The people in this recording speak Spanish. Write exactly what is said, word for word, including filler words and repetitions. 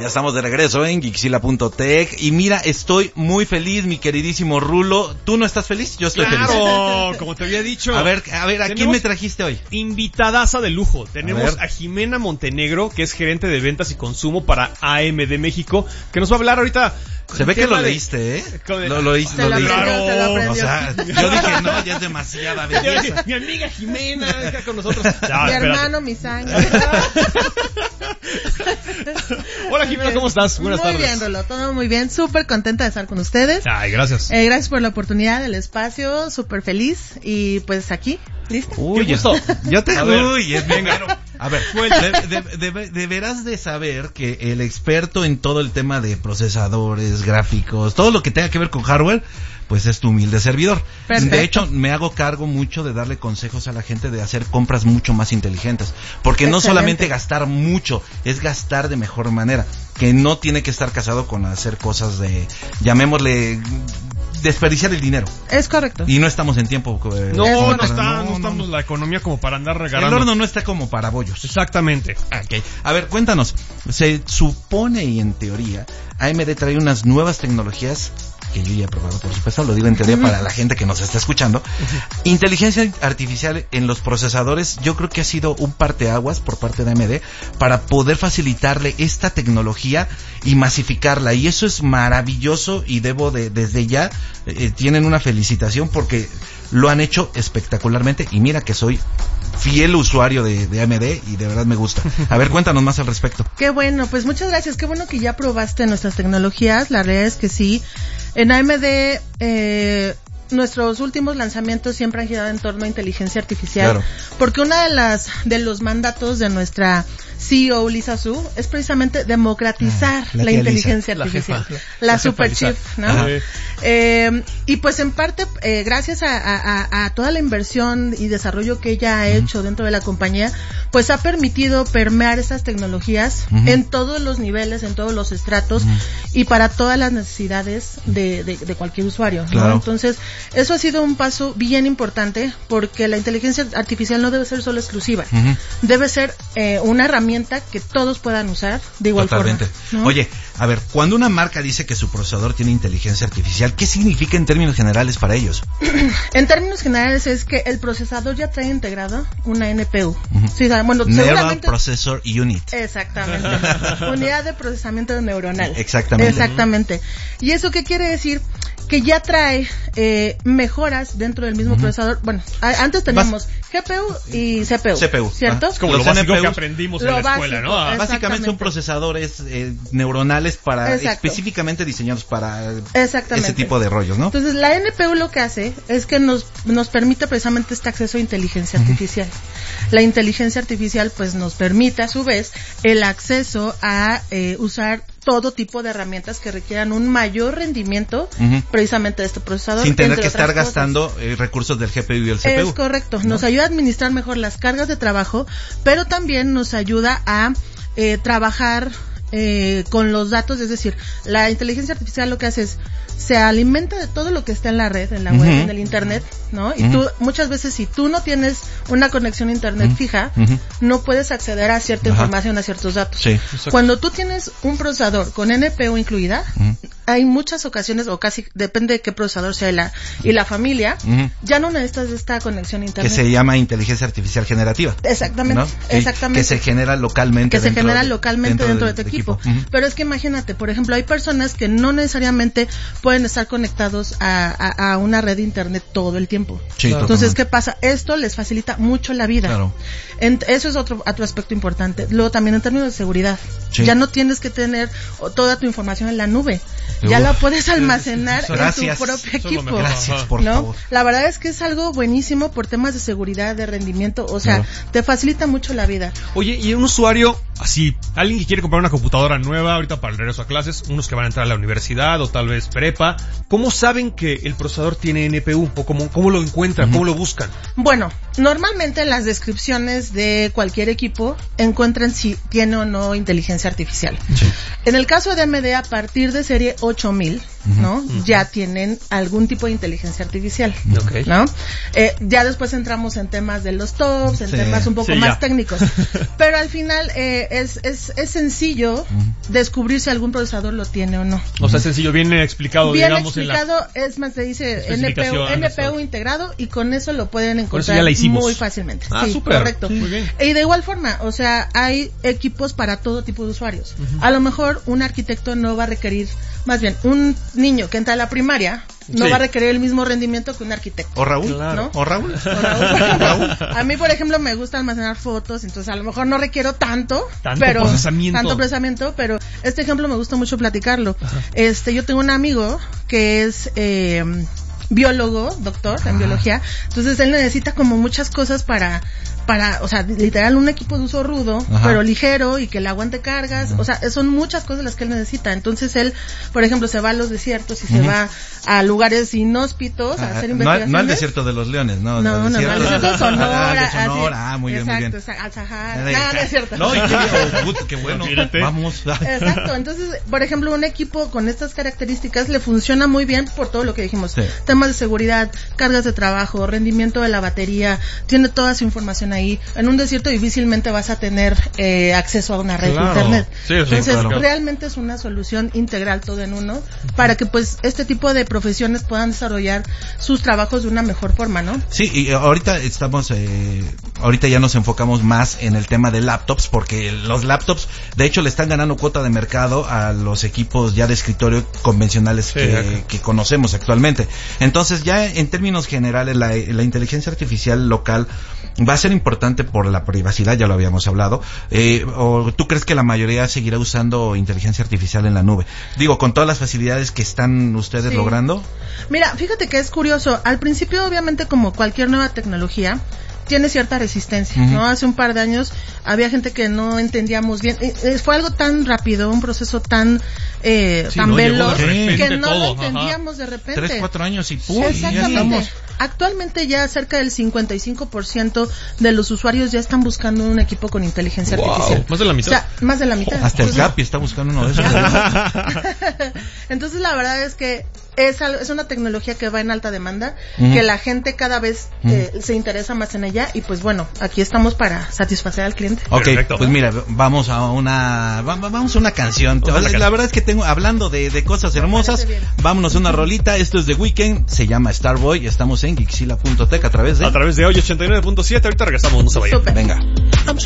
Ya estamos de regreso en Geeksila punto tech y mira, estoy muy feliz, mi queridísimo Rulo. ¿Tú no estás feliz? Yo estoy claro, feliz. Claro, como te había dicho. A ver, a ver, ¿a Tenemos quién me trajiste hoy? Invitadaza de lujo. Tenemos a, a Jimena Montenegro, que es gerente de ventas y consumo para A M D México, que nos va a hablar ahorita. Se ve que lo de... leíste, ¿eh? De... Lo, lo, hice, se lo, lo leíste. aprendió, se lo aprendió. O sea, yo dije, no, ya es demasiada belleza. Mi amiga Jimena está con nosotros. No, mi hermano, mi sangre. Hola Jimena, ¿cómo estás? Buenas muy tardes. Muy bien, Rolo, todo muy bien. Súper contenta de estar con ustedes. Ay, gracias. Eh, gracias por la oportunidad, del espacio, súper feliz. Y pues aquí, ¿listo? Uy, ¿Qué gusto? Yo te... A ver. Uy, es bien. A ver, de, de, de, deberás de saber que el experto en todo el tema de procesadores, gráficos, todo lo que tenga que ver con hardware, pues es tu humilde servidor. Perfecto. De hecho, me hago cargo mucho de darle consejos a la gente de hacer compras mucho más inteligentes. Porque no Excelente. solamente gastar mucho, es gastar de mejor manera. Que no tiene que estar casado con hacer cosas de, llamémosle... desperdiciar el dinero. Es correcto. Y no estamos en tiempo. Eh, no, no, para, está, no, no, no estamos no. la economía como para andar regalando. El horno no está como para bollos. Exactamente. Okay. A ver, cuéntanos. Se supone y en teoría A M D trae unas nuevas tecnologías que yo ya he probado, por supuesto, lo digo en teoría para la gente que nos está escuchando. Inteligencia artificial en los procesadores, yo creo que ha sido un parteaguas por parte de A M D para poder facilitarle esta tecnología y masificarla, y eso es maravilloso y debo de, desde ya, eh, tienen una felicitación porque lo han hecho espectacularmente y mira que soy fiel usuario de, de A M D y de verdad me gusta. A ver, cuéntanos más al respecto. Qué bueno, pues muchas gracias, qué bueno que ya probaste nuestras tecnologías, la realidad es que sí. En A M D, eh, nuestros últimos lanzamientos siempre han girado en torno a inteligencia artificial, claro. Porque una de las de los mandatos de nuestra C E O Lisa Su es precisamente democratizar ah, la, la inteligencia Lisa, artificial, la, jefa, la, la super chief, ¿no? Eh, y pues en parte eh, gracias a, a, a toda la inversión y desarrollo que ella ha hecho uh-huh. dentro de la compañía, pues ha permitido permear esas tecnologías uh-huh. en todos los niveles, en todos los estratos uh-huh. y para todas las necesidades de, de, de cualquier usuario, claro. ¿no? Entonces eso ha sido un paso bien importante porque la inteligencia artificial no debe ser solo exclusiva, uh-huh. debe ser eh, una herramienta que todos puedan usar de igual Totalmente. forma, ¿no? Oye, a ver, cuando una marca dice que su procesador tiene inteligencia artificial, ¿qué significa en términos generales para ellos? En términos generales es que el procesador ya trae integrado una N P U. Uh-huh. Sí, bueno, Neural seguramente... Processor Unit. Exactamente. Unidad de procesamiento neuronal. Exactamente. Exactamente. ¿Y eso qué quiere decir? Que ya trae eh, mejoras dentro del mismo uh-huh. procesador. Bueno, a, antes teníamos G P U y C P U. C P U. ¿Cierto? Es como los lo básico N P Us, que aprendimos en la escuela, básico, ¿no? Básicamente son procesadores eh, neuronales para Exacto. específicamente diseñados para Exactamente. ese tipo de rollos, ¿no? Entonces la N P U lo que hace es que nos nos permite precisamente este acceso a inteligencia uh-huh. artificial. La inteligencia artificial pues nos permite a su vez el acceso a eh, usar todo tipo de herramientas que requieran un mayor rendimiento uh-huh. precisamente de este procesador. Sin tener que estar cosas. gastando eh, recursos del G P U y el C P U. Es correcto, ¿no? Nos ayuda a administrar mejor las cargas de trabajo, pero también nos ayuda a eh, trabajar eh, con los datos, es decir, la inteligencia artificial lo que hace es se alimenta de todo lo que está en la red, en la uh-huh. web, en el internet, ¿no? Y uh-huh. tú, muchas veces, si tú no tienes una conexión a internet uh-huh. fija, uh-huh. no puedes acceder a cierta uh-huh. información, a ciertos datos. Sí. Cuando tú tienes un procesador con N P U incluida, uh-huh. hay muchas ocasiones, o casi, depende de qué procesador sea y la, y la familia, uh-huh. ya no necesitas esta conexión a internet. Que se llama inteligencia artificial generativa. Exactamente, ¿no? exactamente. Que se genera localmente. Que se dentro genera de, localmente dentro, dentro de tu equipo. equipo. Uh-huh. Pero es que imagínate, por ejemplo, hay personas que no necesariamente pueden estar conectados a, a, a una red de internet todo el tiempo. Sí, Entonces, totalmente. ¿qué pasa? Esto les facilita mucho la vida. Claro. En, eso es otro, otro aspecto importante. Luego también en términos de seguridad. Sí. Ya no tienes que tener toda tu información en la nube. Uf. Ya la puedes almacenar Gracias. en tu propio equipo. Gracias, por ¿no? favor. La verdad es que es algo buenísimo por temas de seguridad, de rendimiento. O sea, claro. te facilita mucho la vida. Oye, y un usuario así, alguien que quiere comprar una computadora nueva ahorita para el regreso a clases, unos que van a entrar a la universidad o tal vez prepa, ¿cómo saben que el procesador tiene N P U? ¿O cómo, cómo lo encuentran? Uh-huh. ¿Cómo lo buscan? Bueno, Normalmente en las descripciones de cualquier equipo encuentran si tiene o no inteligencia artificial. Sí. En el caso de A M D, a partir de serie ocho mil, ¿no? Uh-huh. Ya tienen algún tipo de inteligencia artificial, okay. ¿no? Eh, ya después entramos en temas de los tops, en sí. temas un poco sí, más ya. técnicos. Pero al final eh, es, es, es sencillo uh-huh. descubrir si algún procesador lo tiene o no. O sea, sencillo, bien explicado, bien digamos. explicado, en la... es más, te dice N P U, N P U integrado y con eso lo pueden encontrar muy fácilmente. Ah, sí, súper. Correcto. Sí, muy bien. Y de igual forma, o sea, hay equipos para todo tipo de usuarios. Uh-huh. A lo mejor un arquitecto no va a requerir, más bien, un niño que entra a la primaria no sí. va a requerir el mismo rendimiento que un arquitecto. O Raúl, claro. ¿no? O Raúl. O Raúl. Raúl. A mí, por ejemplo, me gusta almacenar fotos, entonces a lo mejor no requiero tanto, tanto pero procesamiento. tanto procesamiento, pero este ejemplo me gusta mucho platicarlo. Ajá. Este, yo tengo un amigo que es eh, biólogo, doctor en biología, entonces él necesita como muchas cosas para para, o sea, literal un equipo de uso rudo, ajá. pero ligero y que le aguante cargas, uh-huh. o sea, son muchas cosas las que él necesita. Entonces él, por ejemplo, se va a los desiertos y uh-huh. se va a lugares inhóspitos a, a hacer investigaciones. No, no al desierto de los leones, no. No, no, no, al desierto de Sonora. Ah, Sonora, ah, muy bien, exacto, muy bien. Al Sahara, nada, no es cierto. No, y qué, qué bueno, vamos. Exacto, entonces, por ejemplo, un equipo con estas características le funciona muy bien por todo lo que dijimos. Sí. Temas de seguridad, cargas de trabajo, rendimiento de la batería, tiene toda su información ahí. En un desierto difícilmente vas a tener eh, acceso a una red claro. de internet. Sí, Entonces, sí, claro. realmente es una solución integral todo en uno para que pues este tipo de profesiones puedan desarrollar sus trabajos de una mejor forma, ¿no? Sí, y ahorita estamos, eh, ahorita ya nos enfocamos más en el tema de laptops, porque los laptops, de hecho, le están ganando cuota de mercado a los equipos ya de escritorio convencionales sí, que, que conocemos actualmente. Entonces, ya en términos generales, la, la inteligencia artificial local va a ser importante por la privacidad, ya lo habíamos hablado. Eh, ¿O tú crees que la mayoría seguirá usando inteligencia artificial en la nube? Digo, con todas las facilidades que están ustedes sí. logrando. Mira, fíjate que es curioso. Al principio, obviamente, como cualquier nueva tecnología, tiene cierta resistencia, uh-huh. ¿no? Hace un par de años había gente que no entendíamos bien. Eh, fue algo tan rápido, un proceso tan eh, sí, tan no, veloz todo. que no lo entendíamos Ajá. de repente. Tres, cuatro años y ¡pum! Exactamente. Ya estamos. Actualmente ya cerca del cincuenta y cinco por ciento de los usuarios ya están buscando un equipo con inteligencia wow. artificial. Más de la mitad. O sea, más de la mitad. Hasta el Capi está buscando uno de esos. Entonces la verdad es que es, es una tecnología que va en alta demanda, uh-huh. que la gente cada vez eh, uh-huh. se interesa más en ella y pues bueno, aquí estamos para satisfacer al cliente. Ok, perfecto. Pues mira, vamos a una vamos a una canción. Vamos a la, la verdad es que tengo hablando de, de cosas hermosas, vámonos a una rolita. Esto es The Weeknd, se llama Starboy, estamos en Geekzilla punto tech a través de a través de hoy ochenta y nueve punto siete. Ahorita regresamos, no se vayan. Super. Venga.